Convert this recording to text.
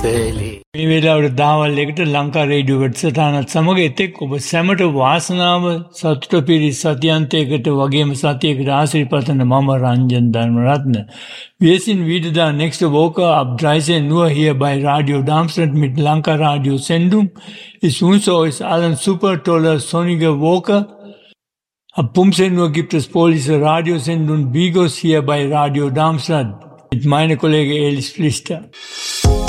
මේ වෙලාවට දහවල් එකට ලංකා රේඩියෝ වැඩසටහනත් සමග එතෙක් ඔබ සැමට වාසනාව සතුට පිරි සතියන්තයකට වගේම සතියකට ආශිර්වාද මම රංජන් Dharmaratne. Wir sind wieder da nächste Woche ab 13 Uhr hier bei Radio Darmstadt mit Lanka Radio Sendung. Ich wünsche euch allen super tolle sonnige Woche. Ab 15 Uhr gibt es Police Radiosendung Bigos hier bei Radio Darmstadt mit meiner Kollege Elis Pflichter.